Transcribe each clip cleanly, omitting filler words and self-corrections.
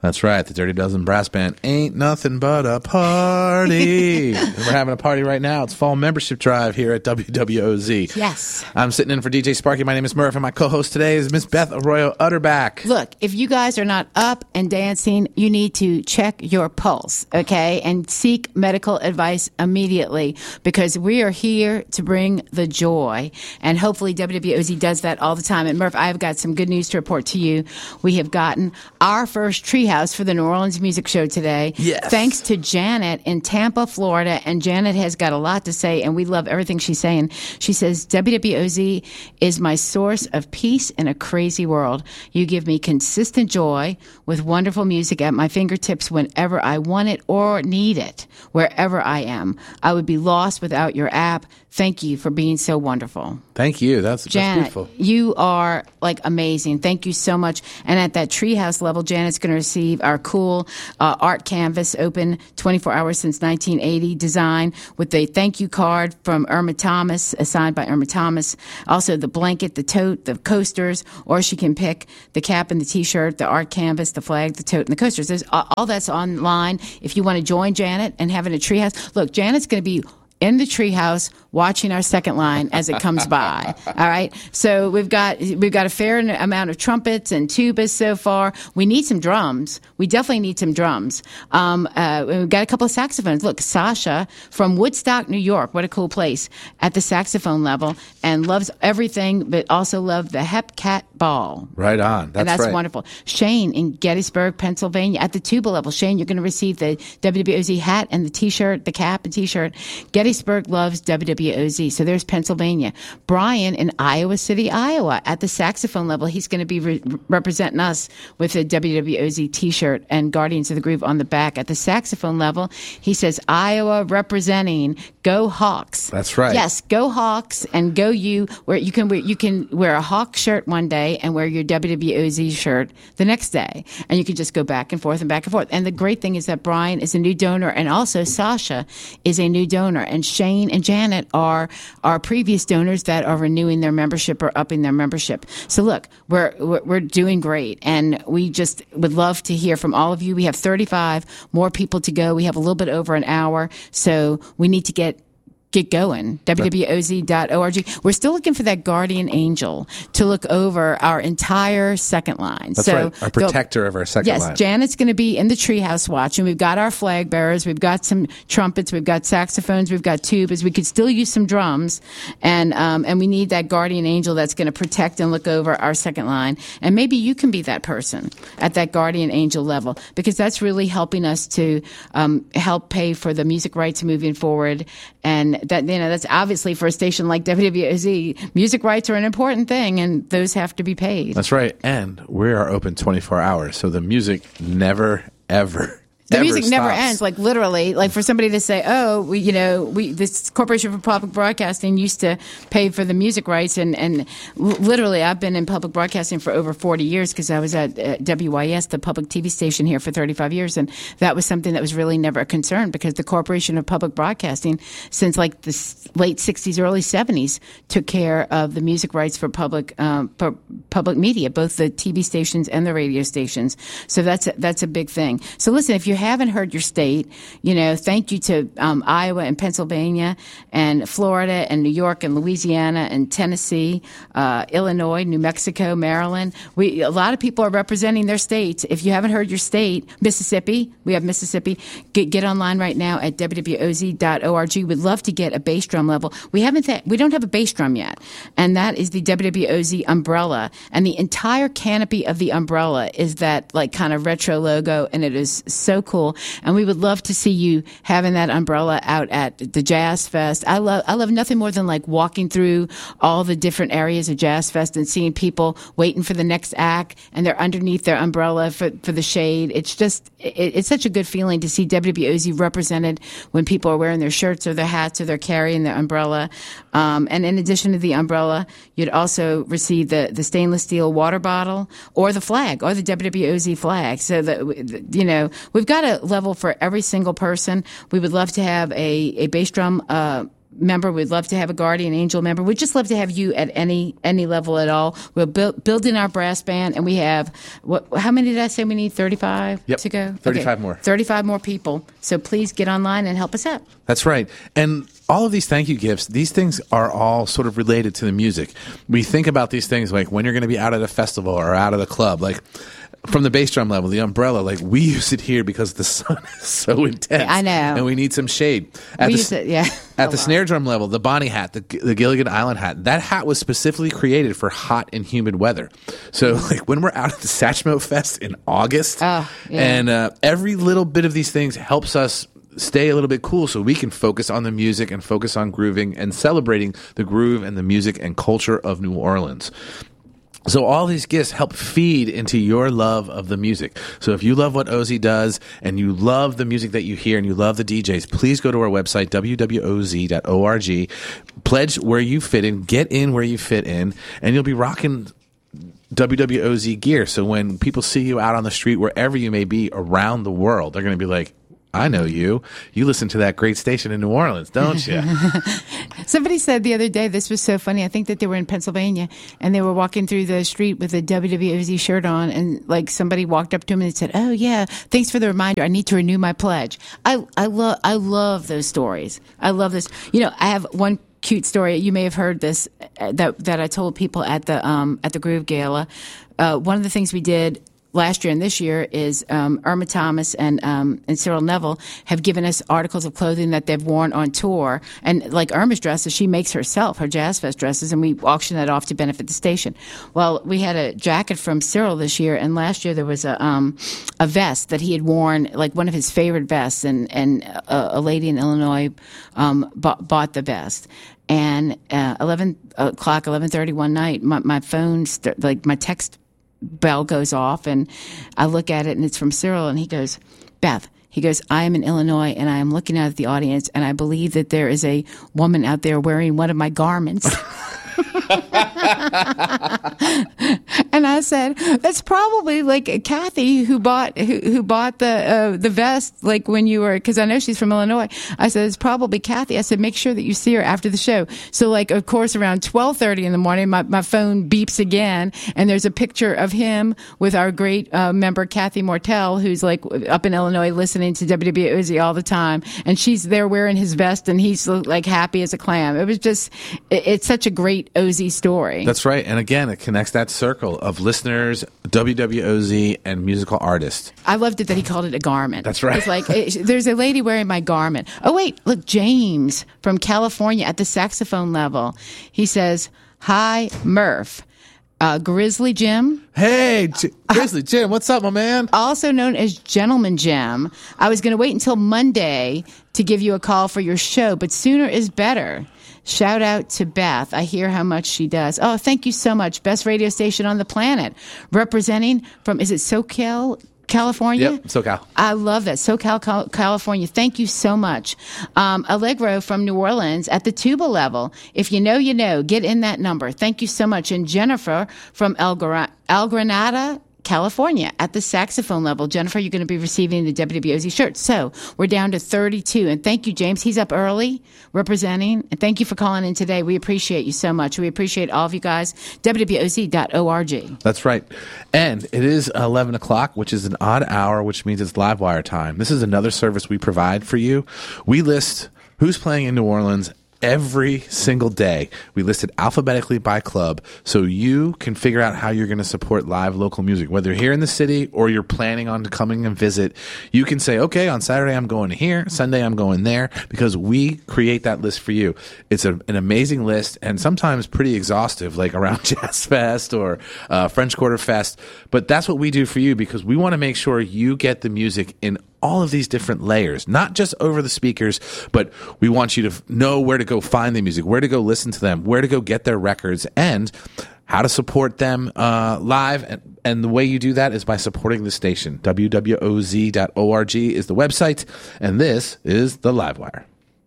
That's right. The Dirty Dozen Brass Band ain't nothing but a party. And we're having a party right now. It's fall membership drive here at WWOZ. Yes. I'm sitting in for DJ Sparky. My name is Murph, and my co-host today is Miss Beth Arroyo Utterback. Look, if you guys are not up and dancing, you need to check your pulse, okay? And seek medical advice immediately, because we are here to bring the joy. And hopefully WWOZ does that all the time. And Murph, I've got some good news to report to you. We have gotten our first treehouse for the New Orleans Music Show today. Yes. Thanks to Janet in Tampa, Florida. And Janet has got a lot to say, and we love everything she's saying. She says, WWOZ is my source of peace in a crazy world. You give me consistent joy with wonderful music at my fingertips whenever I want it or need it, wherever I am. I would be lost without your app. Thank you for being so wonderful. Thank you. That's Janet, beautiful. you are like amazing. Thank you so much. And at that treehouse level, Janet's going to receive our cool art canvas, open 24 hours since 1980 design, with a thank you card from Irma Thomas, signed by Irma Thomas. Also the blanket, the tote, the coasters, or she can pick the cap and the T-shirt, the art canvas, the flag, the tote, and the coasters. There's all that's online. If you want to join Janet and having a treehouse, look, Janet's going to be in the treehouse watching our second line as it comes by. All right. So we've got a fair amount of trumpets and tubas so far. We need some drums. We definitely need some drums. We've got a couple of saxophones. Look, Sasha from Woodstock, New York. What a cool place at the saxophone level, and loves everything, but also loved the Hep Cat Ball. Right on. That's right. Wonderful. Shane in Gettysburg, Pennsylvania, at the tuba level. Shane, you're going to receive the WWOZ hat and the T-shirt, the cap and T-shirt. Gettysburg loves WWOZ. So there's Pennsylvania. Brian in Iowa City, Iowa, at the saxophone level. He's going to be representing us with a WWOZ T-shirt and Guardians of the Groove on the back. At the saxophone level, he says, Iowa representing, go Hawks. That's right. Yes, go Hawks and go you. Where you can wear a Hawk shirt one day and wear your WWOZ shirt the next day, and you can just go back and forth and back and forth. And the great thing is that Brian is a new donor, and also Sasha is a new donor, and Shane and Janet are our previous donors that are renewing their membership or upping their membership. So look, we're doing great, and we just would love to hear from all of you. We have 35 more people to go. We have a little bit over an hour, so we need to get going. WWOZ.org. We're still looking for that guardian angel to look over our entire second line. That's right. Our protector of our second line. Yes, Janet's going to be in the treehouse watching. We've got our flag bearers. We've got some trumpets. We've got saxophones. We've got tubas. We could still use some drums. And we need that guardian angel that's going to protect and look over our second line. And maybe you can be that person at that guardian angel level, because that's really helping us to help pay for the music rights moving forward. And that's obviously, for a station like WWOZ, music rights are an important thing, and those have to be paid. That's right. And we are open 24 hours, so the music never, ever The music stops. never ends. Like literally, like for somebody to say, "Oh, this Corporation for Public Broadcasting used to pay for the music rights," and literally, I've been in public broadcasting for over 40 years because I was at WYS, the public TV station here, for 35 years, and that was something that was really never a concern, because the Corporation of Public Broadcasting, since like the late 60s, early 70s, took care of the music rights for public media, both the TV stations and the radio stations. So that's a big thing. So listen, if you haven't heard your state, thank you to Iowa and Pennsylvania and Florida and New York and Louisiana and Tennessee, Illinois, New Mexico, Maryland. A lot of people are representing their states. If you haven't heard your state, Mississippi, we have Mississippi. Get online right now at WWOZ.org. We'd love to get a bass drum level. We don't have a bass drum yet, and that is the WWOZ umbrella, and the entire canopy of the umbrella is that like kind of retro logo, and it is so cool. And we would love to see you having that umbrella out at the Jazz Fest. I love nothing more than like walking through all the different areas of Jazz Fest and seeing people waiting for the next act, and they're underneath their umbrella for the shade. It's just, it's such a good feeling to see WWOZ represented when people are wearing their shirts or their hats or they're carrying their umbrella. And in addition to the umbrella, you'd also receive the stainless steel water bottle or the flag or the WWOZ flag. So that, we've got a level for every single person. We would love to have a bass drum member. We'd love to have a guardian angel member. We'd just love to have you at any level at all. We're building our brass band, and we have how many did I say we need? 35 to go. 35 more. 35 more people. So please get online and help us out. That's right. And all of these thank you gifts, these things are all sort of related to the music. We think about these things like when you're going to be out at a festival or out of the club, like from the bass drum level, the umbrella, like we use it here because the sun is so intense. I know. And we need some shade. At the snare drum level, the Bonnie hat, the Gilligan Island hat, that hat was specifically created for hot and humid weather. So like when we're out at the Satchmo Fest in August, and every little bit of these things helps us stay a little bit cool so we can focus on the music and focus on grooving and celebrating the groove and the music and culture of New Orleans. So all these gifts help feed into your love of the music. So if you love what Ozzy does and you love the music that you hear and you love the DJs, please go to our website, wwoz.org. Pledge where you fit in, get in where you fit in, and you'll be rocking WWOZ gear. So when people see you out on the street, wherever you may be around the world, they're going to be like, I know you. You listen to that great station in New Orleans, don't you? Somebody said the other day, this was so funny. I think that they were in Pennsylvania and they were walking through the street with a WWOZ shirt on, and like somebody walked up to them and said, "Oh yeah, thanks for the reminder. I need to renew my pledge." I love those stories. I love this. You know, I have one cute story. You may have heard this that I told people at the Groove Gala. One of the things we did last year and this year is Irma Thomas and Cyril Neville have given us articles of clothing that they've worn on tour. And like Irma's dresses, she makes herself, her Jazz Fest dresses, and we auction that off to benefit the station. Well, we had a jacket from Cyril this year, and last year there was a vest that he had worn, like one of his favorite vests, and a lady in Illinois bought the vest. And 11:30 one night, my phone, my text bell goes off, and I look at it, and it's from Cyril, and he goes, "Beth," he goes, "I am in Illinois, and I am looking out at the audience, and I believe that there is a woman out there wearing one of my garments." And I said, "That's probably like Kathy who bought the vest, like when you were," because I know she's from Illinois. I said, "It's probably Kathy." I said, "Make sure that you see her after the show." So like, of course, around 12:30 in the morning, my phone beeps again, and there's a picture of him with our great member Kathy Mortel, who's like up in Illinois listening to WWOZ all the time, and she's there wearing his vest, and he's like happy as a clam. It was just, it's such a great Ozzy story. That's right. And again, it connects that circle of listeners, WWOZ, and musical artists. I loved it that he called it a garment. That's right. It's like, there's a lady wearing my garment. Oh, wait, look, James from California at the saxophone level. He says, "Hi, Murph. Grizzly Jim." Hey, Grizzly Jim, what's up, my man? Also known as Gentleman Jim. "I was going to wait until Monday to give you a call for your show, but sooner is better. Shout out to Beth. I hear how much she does." Oh, thank you so much. Best radio station on the planet. Representing from, is it SoCal, California? Yep, SoCal. I love that. SoCal, California. Thank you so much. Allegro from New Orleans at the tuba level. If you know, you know. Get in that number. Thank you so much. And Jennifer from El Granada, California at the saxophone level. Jennifer, you're going to be receiving the WWOZ shirt. So we're down to 32. And thank you, James. He's up early representing. And thank you for calling in today. We appreciate you so much. We appreciate all of you guys. WWOZ.org. That's right. And it is 11 o'clock, which is an odd hour, which means it's Livewire time. This is another service we provide for you. We list who's playing in New Orleans every single day. We list it alphabetically by club so you can figure out how you're going to support live local music. Whether you're here in the city or you're planning on coming and visit, you can say, okay, on Saturday I'm going here, Sunday I'm going there, because we create that list for you. It's an amazing list and sometimes pretty exhaustive, like around Jazz Fest or French Quarter Fest. But that's what we do for you because we want to make sure you get the music in all of these different layers, not just over the speakers, but we want you to know where to go find the music, where to go listen to them, where to go get their records, and how to support them live. And the way you do that is by supporting the station. WWOZ.org is the website, and this is the Livewire.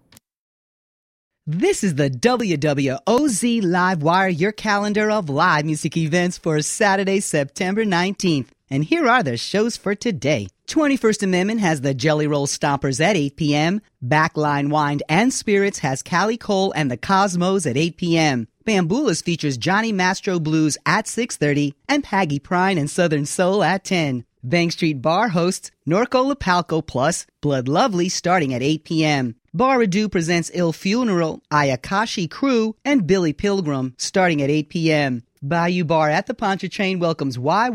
This is the WWOZ Livewire, your calendar of live music events for Saturday, September 19th. And here are the shows for today. 21st Amendment has the Jelly Roll Stompers at 8 p.m. Backline Wine and Spirits has Callie Cole and the Cosmos at 8 p.m. Bambulas features Johnny Mastro Blues at 6:30 and Paggy Prine and Southern Soul at 10. Bank Street Bar hosts Norco Lapalco Plus Blood Lovely starting at 8 p.m. Bar Redu presents Il Funeral, Ayakashi Crew, and Billy Pilgrim starting at 8 p.m. Bayou Bar at the Pontchartrain welcomes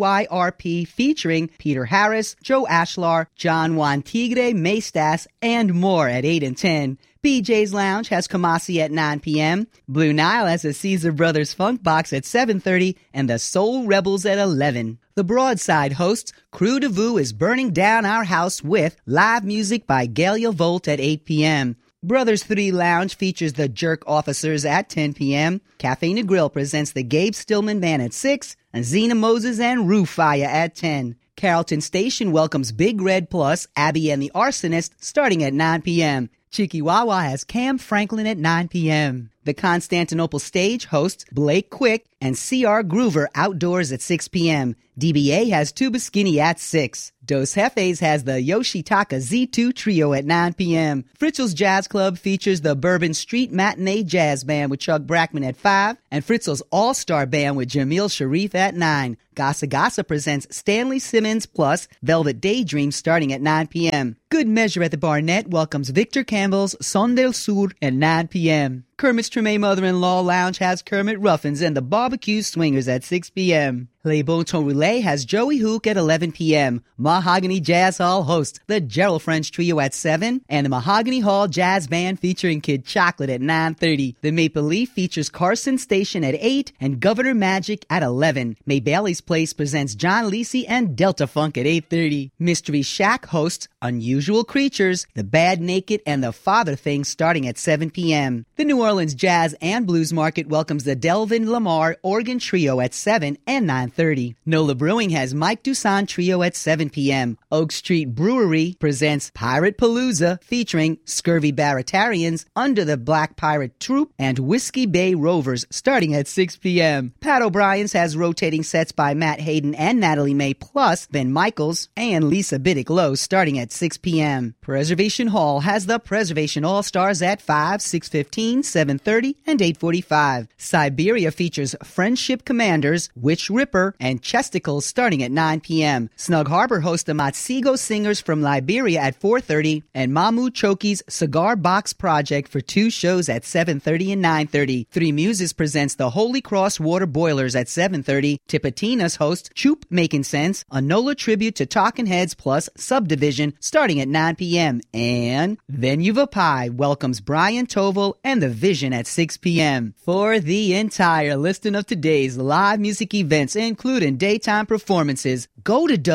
YYRP featuring Peter Harris, Joe Ashlar, John Juan Tigre, Maestas, and more at 8 and 10. BJ's Lounge has Kamasi at 9 p.m. Blue Nile has a Caesar Brothers Funk Box at 7:30 and the Soul Rebels at 11. The Broadside hosts Crew de Vue is Burning Down Our House with live music by Galia Volt at 8 p.m. Brothers 3 Lounge features the Jerk Officers at 10 p.m. Cafe Negril presents the Gabe Stillman Band at 6 and Zena Moses and Rufaya at 10. Carrollton Station welcomes Big Red Plus, Abby and the Arsonist starting at 9 p.m. Chikiwawa has Cam Franklin at 9 p.m. The Constantinople Stage hosts Blake Quick and C.R. Groover outdoors at 6 p.m. DBA has Tuba Skinny at 6. Dos Jefes has the Yoshitaka Z2 Trio at 9 p.m. Fritzl's Jazz Club features the Bourbon Street Matinee Jazz Band with Chuck Brackman at 5 and Fritzl's All-Star Band with Jamil Sharif at 9. Gasa Gasa presents Stanley Simmons plus Velvet Daydream starting at 9 p.m. Good Measure at the Barnett welcomes Victor Campbell's Son del Sur at 9 p.m. Kermit's Treme Mother-in-Law Lounge has Kermit Ruffins and the Barbecue Swingers at 6 p.m. Les Bon Ton Roulette has Joey Hook at 11 p.m. Mahogany Jazz Hall hosts the Gerald French Trio at 7 and the Mahogany Hall Jazz Band featuring Kid Chocolate at 9:30. The Maple Leaf features Carson Station at 8 and Governor Magic at 11. May Bailey's Place presents John Lisi and Delta Funk at 8:30. Mystery Shack hosts Unusual Creatures, The Bad Naked, and The Father Thing starting at 7 p.m. The New Orleans Jazz and Blues Market welcomes the Delvin Lamar Organ Trio at 7 and 9:30. NOLA Brewing has Mike Dusan Trio at 7 p.m. Oak Street Brewery presents Pirate Palooza featuring Scurvy Baratarians, Under the Black Pirate Troop, and Whiskey Bay Rovers starting at 6 p.m. Pat O'Brien's has rotating sets by Matt Hayden and Natalie May plus Ben Michaels and Lisa Biddick Lowe starting at 6 p.m. Preservation Hall has the Preservation All-Stars at 5, 6:15, 7:30, and 8:45. Siberia features Friendship Commanders, Witch Ripper, and Chesticles starting at 9 p.m. Snug Harbor hosts the Matsigo Singers from Liberia at 4:30, and Mamu Choki's Cigar Box Project for 2 shows at 7:30 and 9:30. Three Muses presents the Holy Cross Water Boilers at 7:30. Tipitina's host Choop Making Sense, a NOLA tribute to Talking Heads plus Subdivision starting at 9 p.m. And Venue Pie welcomes Brian Toval and The Vision at 6 p.m. For the entire listing of today's live music events, including daytime performances, go to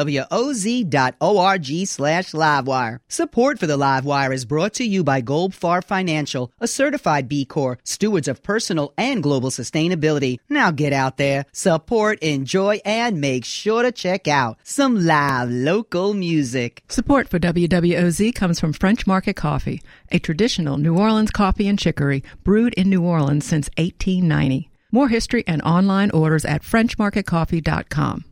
www.oz.org/livewire. Support for the Livewire is brought to you by Goldfarb Financial, a certified B Corp, stewards of personal and global sustainability. Now get out there, support, enjoy, and make sure to check out some live local music. Support for WWOZ comes from French Market Coffee, a traditional New Orleans coffee and chicory brewed in New Orleans since 1890. More history and online orders at FrenchMarketCoffee.com.